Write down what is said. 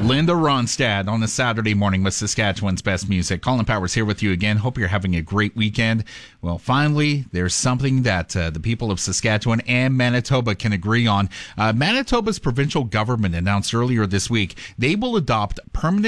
Linda Ronstadt on a Saturday morning with Saskatchewan's best music. Colin Powers here with you again. Hope you're having a great weekend. Well, finally, there's something that the people of Saskatchewan and Manitoba can agree on. Manitoba's provincial government announced earlier this week they will adopt permanent